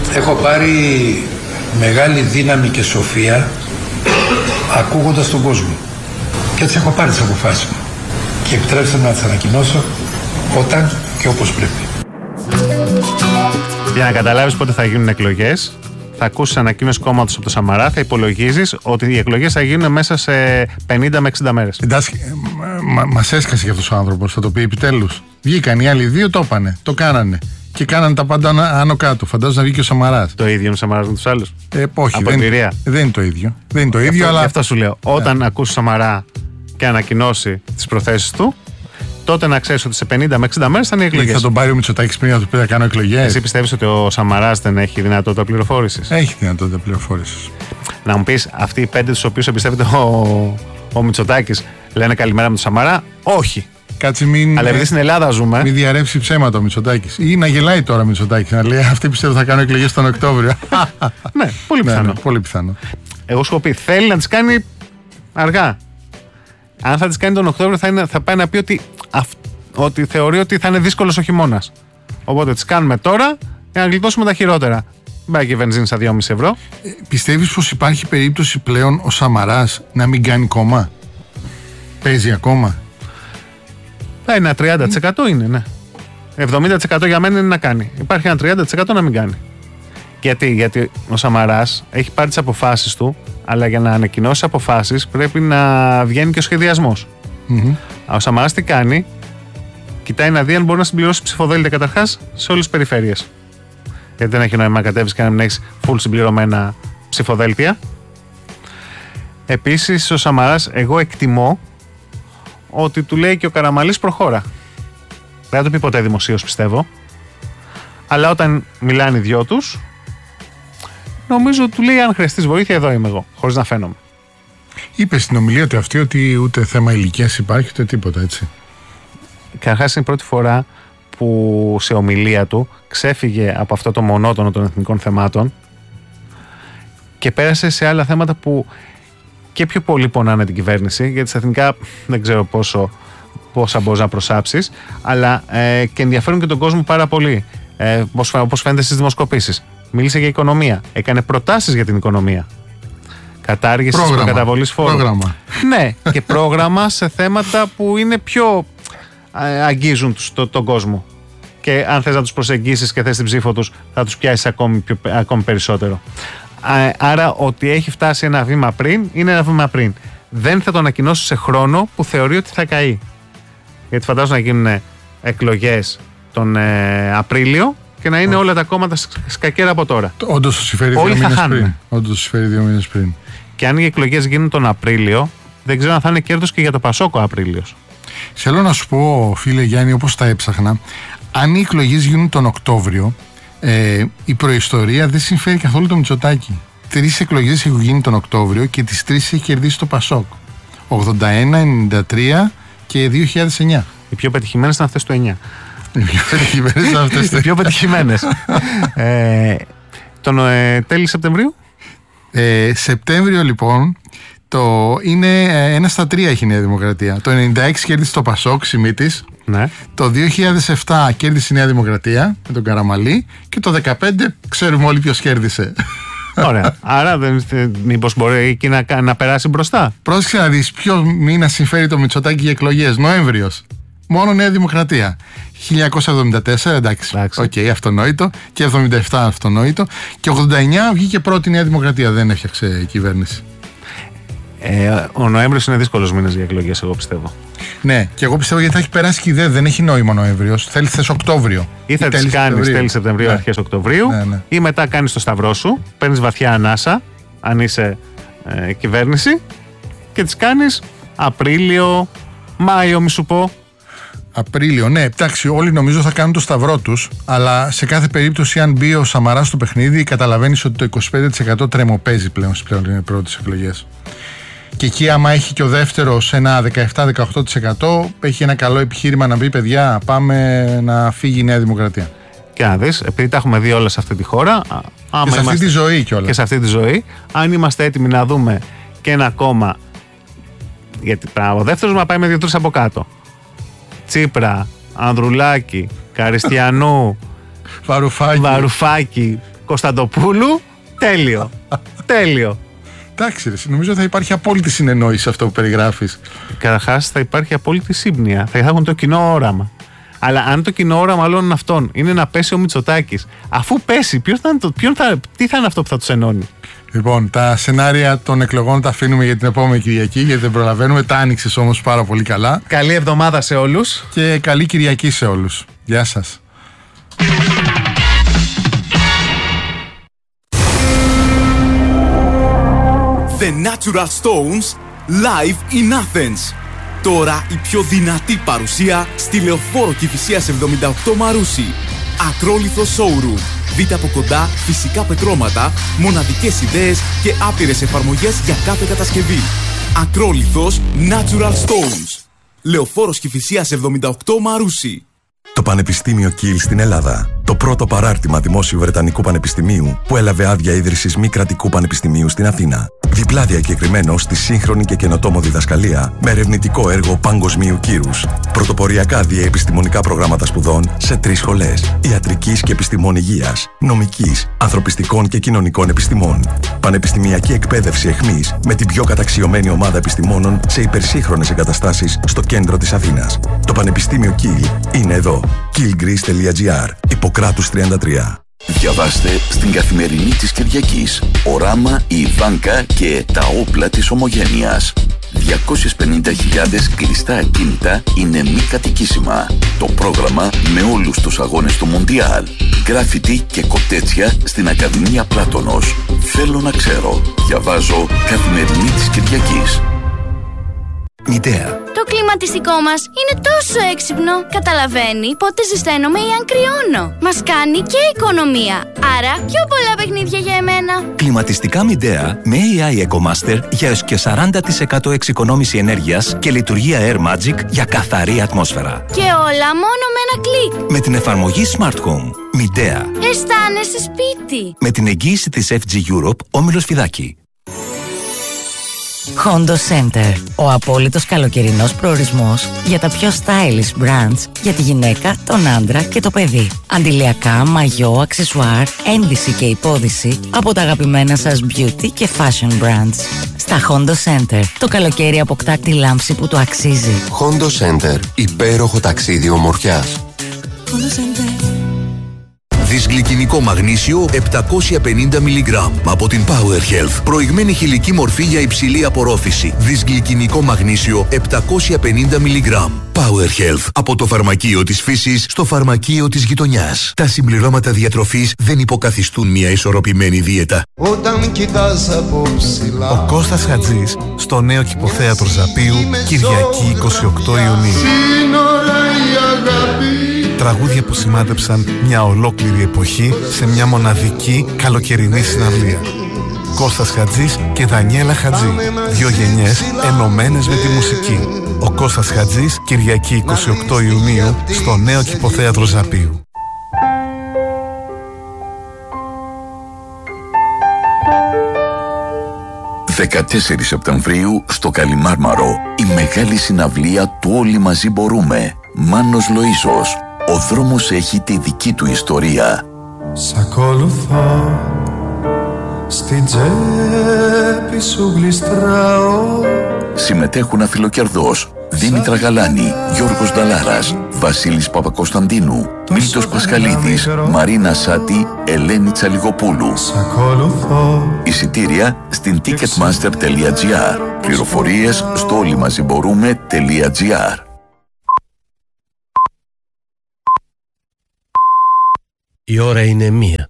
Έχω πάρει μεγάλη δύναμη και σοφία ακούγοντας τον κόσμο. Και έτσι έχω πάρει τις αποφάσεις μου. Και επιτρέψτε μου να τις ανακοινώσω όταν και όπως πρέπει. Για να καταλάβεις πότε θα γίνουν εκλογές, θα ακούσεις ανακοίνωση κόμματος από το Σαμαρά, θα υπολογίζεις ότι οι εκλογές θα γίνουν μέσα σε 50 με 60 μέρες. Εντάξει, μας έσκασε και αυτός ο άνθρωπος, θα το πει επιτέλους. Βγήκαν οι άλλοι δύο, το είπανε, το κάνανε. Και κάνανε τα πάντα άνω κάτω. Φαντάζομαι να βγει και ο Σαμαράς. Το ίδιο με Σαμαράς με τους άλλους. Όχι, δεν είναι το ίδιο. Δεν είναι το ίδιο, αλλά. Γι' αυτό σου λέω. Όταν ακούσει Σαμαρά και ανακοινώσει τις προθέσεις του, τότε να ξέρεις ότι σε 50 με 60 μέρες θα είναι οι εκλογές. Θα τον πάρει ο Μητσοτάκης πριν να του πει να κάνω εκλογές. Εσύ πιστεύεις ότι ο Σαμαράς δεν έχει δυνατότητα πληροφόρησης? Έχει δυνατότητα πληροφόρησης. Να μου πεις, αυτοί οι 5 τους οποίους εμπιστεύεται ο Μητσοτάκης λένε καλημέρα με τον Σαμαρά? Όχι. Κάτσε μην. Αλλά επειδή στην Ελλάδα ζούμε. Μην διαρρεύσει ψέματα ο Μητσοτάκης. Ή να γελάει τώρα ο Μητσοτάκης. Να λέει αυτοί πιστεύω θα κάνουν εκλογές τον Οκτώβριο. Ναι, πολύ πιθανό. Ναι, πολύ πιθανό. Εγώ σου έχω πει, θέλει να τις κάνει αργά. Αν θα τις κάνει τον Οκτώβριο, θα πάει να πει ότι θεωρεί ότι θα είναι δύσκολος ο χειμώνας. Οπότε τις κάνουμε τώρα για να γλιτώσουμε τα χειρότερα. Πάει και η βενζίνη στα 2,5 ευρώ. Πιστεύεις πως υπάρχει περίπτωση πλέον ο Σαμαράς να μην κάνει κόμμα? Παίζει ακόμα? Ένα 30% είναι, ναι. 70% για μένα είναι να κάνει. Υπάρχει ένα 30% να μην κάνει. Γιατί ο Σαμαράς έχει πάρει τις αποφάσεις του, αλλά για να ανακοινώσει αποφάσεις πρέπει να βγαίνει και ο σχεδιασμός. Ο Σαμαράς τι κάνει? Κοιτάει να δει αν μπορεί να συμπληρώσει ψηφοδέλτια καταρχάς σε όλες τις περιφέρειες. Γιατί δεν έχει νόημα να κατέβεις και να μην έχεις full συμπληρωμένα ψηφοδέλτια. Επίσης ο Σαμαράς, εγώ εκτιμώ ότι του λέει και ο Καραμανλής προχώρα. Δεν θα το πει ποτέ δημοσίως, πιστεύω. Αλλά όταν μιλάνε οι δυο τους, νομίζω του λέει αν χρειαστείς βοήθεια εδώ είμαι εγώ, χωρίς να φαίνομαι. Είπε στην ομιλία του αυτή ότι ούτε θέμα ηλικίας υπάρχει ούτε τίποτα, έτσι? Καταρχάς είναι η πρώτη φορά που σε ομιλία του ξέφυγε από αυτό το μονότονο των εθνικών θεμάτων και πέρασε σε άλλα θέματα που και πιο πολύ πονάνε την κυβέρνηση, γιατί στα εθνικά δεν ξέρω πόσα μπορείς να προσάψεις, αλλά και ενδιαφέρουν και τον κόσμο πάρα πολύ. Όπως φαίνεται στις δημοσκοπήσεις. Μίλησε για οικονομία. Έκανε προτάσεις για την οικονομία. Κατάργηση της προκαταβολής φόρου. Πρόγραμμα. Ναι, και πρόγραμμα σε θέματα που είναι πιο αγγίζουν τον κόσμο. Και αν θες να τους προσεγγίσεις και θες την ψήφο τους, θα τους πιάσεις ακόμη περισσότερο. Άρα ότι έχει φτάσει ένα βήμα πριν, είναι ένα βήμα πριν. Δεν θα το ανακοινώσει σε χρόνο που θεωρεί ότι θα καεί. Γιατί φαντάζομαι να γίνουν εκλογές τον Απρίλιο και να είναι όλα τα κόμματα σκακέρα από τώρα. Όντως το συμφέρει 2 μήνες πριν. Και αν οι εκλογές γίνουν τον Απρίλιο, δεν ξέρω αν θα είναι κέρδος και για το Πασόκο Απρίλιος. Θέλω να σου πω, φίλε Γιάννη, όπως τα έψαχνα, αν οι εκλογές γίνουν τον Οκτώβριο, η προϊστορία δεν συμφέρει καθόλου το Μητσοτάκη. 3 εκλογές έχουν γίνει τον Οκτώβριο και τις 3 έχει κερδίσει το Πασόκ. 81, 93 και 2009. Οι πιο πετυχημένες ήταν αυτές το 9. Οι πιο πετυχημένες ήταν αυτές το 9. Οι πιο πετυχημένες. Τον τέλη Σεπτεμβρίου. Σεπτέμβριο λοιπόν, είναι 1 στα 3 έχει η Νέα Δημοκρατία. Το 96 κέρδισε το Πασόκ, Σιμίτης. Ναι. Το 2007 κέρδισε η Νέα Δημοκρατία με τον Καραμανλή και το 2015 ξέρουμε όλοι ποιος κέρδισε. Ωραία. Άρα μήπως μπορεί εκεί να περάσει μπροστά? Πρόσεξε να δεις ποιο μήνα συμφέρει το Μητσοτάκη για εκλογές. Νοέμβριος. Μόνο Νέα Δημοκρατία. 1974, εντάξει. Οκ, αυτονόητο. Και 77 αυτονόητο. Και 89 βγήκε πρώτη Νέα Δημοκρατία. Δεν έφτιαξε κυβέρνηση. Ο Νοέμβριος είναι δύσκολος μήνας για εκλογές, εγώ πιστεύω. Ναι, και εγώ πιστεύω γιατί θα έχει περάσει και δεν έχει νόημα Νοέμβριος. Θέλει θες Οκτώβριο. Ή θα τις κάνεις τέλη Σεπτεμβρίου, ναι, αρχές Οκτωβρίου, ναι. Ή μετά κάνεις το σταυρό σου, παίρνεις βαθιά ανάσα, αν είσαι κυβέρνηση, και τις κάνεις Απρίλιο, Μάιο, μη σου πω. Απρίλιο, ναι, εντάξει, όλοι νομίζω θα κάνουν το σταυρό τους, αλλά σε κάθε περίπτωση, αν μπει ο Σαμαράς στο παιχνίδι, καταλαβαίνεις ότι το 25% τρεμοπαίζει πλέον στις πρώτες εκλογές. Και εκεί, άμα έχει και ο δεύτερος ένα 17-18%, έχει ένα καλό επιχείρημα να πει: παιδιά, πάμε να φύγει η Νέα Δημοκρατία. Και να δεις, επειδή τα έχουμε δει όλα σε αυτή τη χώρα. Και σε αυτή τη ζωή κιόλας. Και σε αυτή τη ζωή, αν είμαστε έτοιμοι να δούμε και ένα κόμμα. Γιατί ο δεύτερος μα πάει με 2-3 από κάτω. Τσίπρα, Ανδρουλάκη, Καριστιανού, Βαρουφάκη, Κωνσταντοπούλου, τέλειο. Τέλειο. Εντάξει, νομίζω θα υπάρχει απόλυτη συνεννόηση σε αυτό που περιγράφεις. Καταρχάς θα υπάρχει απόλυτη σύμπνοια. Θα έχουν το κοινό όραμα. Αλλά αν το κοινό όραμα όλων αυτών είναι να πέσει ο Μητσοτάκης, αφού πέσει, τι θα είναι αυτό που θα τους ενώνει? Λοιπόν, τα σενάρια των εκλογών τα αφήνουμε για την επόμενη Κυριακή, γιατί δεν προλαβαίνουμε. Τα άνοιξες όμως πάρα πολύ καλά. Καλή εβδομάδα σε όλους. Και καλή Κυριακή σε όλους. Γεια σας. The Natural Stones live in Athens. Τώρα η πιο δυνατή παρουσία στη Λεωφόρο Κηφισίας 78 Μαρούσι. Ακρόλιθο showroom. Δείτε από κοντά φυσικά πετρώματα, μοναδικές ιδέες και άπειρες εφαρμογές για κάθε κατασκευή. Ακρόλιθος Natural Stones. Λεωφόρος Κηφισίας 78 Μαρούσι. Το Πανεπιστήμιο Κιλ στην Ελλάδα. Το πρώτο παράρτημα δημόσιου Βρετανικού Πανεπιστημίου που έλαβε άδεια ίδρυσης μη κρατικού πανεπιστημίου στην Αθήνα. Διπλά διακεκριμένο στη σύγχρονη και καινοτόμο διδασκαλία με ερευνητικό έργο παγκοσμίου κύρους. Πρωτοποριακά διαεπιστημονικά προγράμματα σπουδών σε 3 σχολές. Ιατρικής και επιστημών υγείας, νομικής, ανθρωπιστικών και κοινωνικών επιστημών. Πανεπιστημιακή εκπαίδευση εχμής με την πιο καταξιωμένη ομάδα επιστημόνων σε υπερσύγχρονες εγκαταστάσεις στο κέντρο της Αθήνας. Το Πανεπιστήμιο Κιλ είναι εδώ. killgreece.gr. Ιπποκράτους 33. Διαβάστε στην Καθημερινή της Κυριακής. Οράμα, η Ιβάνκα και τα όπλα της ομογένειας. 250.000 κλειστά ακίνητα είναι μη κατοικήσιμα. Το πρόγραμμα με όλους τους αγώνες του Μοντιάλ. Γκράφιτι και κοτέτσια στην Ακαδημία Πλάτωνος. Θέλω να ξέρω. Διαβάζω Καθημερινή της Κυριακής. Μητέα. Το κλιματιστικό μας είναι τόσο έξυπνο. Καταλαβαίνει πότε ζεσταίνομαι ή αν κρυώνω. Μας κάνει και οικονομία. Άρα πιο πολλά παιχνίδια για εμένα. Κλιματιστικά Midea με AI EcoMaster για έως και 40% εξοικονόμηση ενέργειας και λειτουργία Air Magic για καθαρή ατμόσφαιρα. Και όλα μόνο με ένα κλικ. Με την εφαρμογή Smart Home. Midea. Αισθάνεσαι σπίτι. Με την εγγύηση της FG Europe, Όμιλος Φιδάκη. Hondo Center. Ο απόλυτος καλοκαιρινός προορισμός για τα πιο stylish brands για τη γυναίκα, τον άντρα και το παιδί. Αντιλιακά, μαγιό, αξεσουάρ, ένδυση και υπόδυση από τα αγαπημένα σας beauty και fashion brands. Στα Hondo Center, το καλοκαίρι αποκτά τη λάμψη που το αξίζει. Hondo Center. Υπέροχο ταξίδι ομορφιάς. Hondo Center. Δυσγλυκινικό μαγνήσιο 750 mg από την Power Health. Προηγμένη χηλική μορφή για υψηλή απορρόφηση. Δυσγλυκινικό μαγνήσιο 750 mg. Power Health. Από το φαρμακείο της φύσης στο φαρμακείο της γειτονιάς. Τα συμπληρώματα διατροφής δεν υποκαθιστούν μια ισορροπημένη δίαιτα. Όταν κοιτάς από ψηλά. Ο Κώστας Χατζής στο νέο κηποθέατρο Ζαπίου, Κυριακή 28 Ιουνίου. Τραγούδια που σημάδεψαν μια ολόκληρη εποχή σε μια μοναδική καλοκαιρινή συναυλία. Κώστας Χατζής και Δανιέλα Χατζή. 2 γενιές ενωμένες με τη μουσική. Ο Κώστας Χατζής, Κυριακή 28 Ιουνίου στο νέο κηποθέατρο Ζαπίου. «14 Σεπτεμβρίου στο Καλιμάρμαρο. Η μεγάλη συναυλία του Όλοι Μαζί Μπορούμε. Μάνος Λοΐσος. Ο δρόμος έχει τη δική του ιστορία. Σ' ακολουθώ, στην τσέπη σου γλιστράω. Συμμετέχουν Αφιλοκερδός, Δήμητρα Γαλάνη, Γιώργος Νταλάρας, Βασίλης Παπακοσταντίνου, Μίλτος Πασχαλίδης, Μαρίνα Σάτη, Ελένη Τσαλιγοπούλου. Εισιτήρια στην ticketmaster.gr. Πληροφορίες στο όλοιμαζιμπορούμε.gr. Η ώρα είναι 1.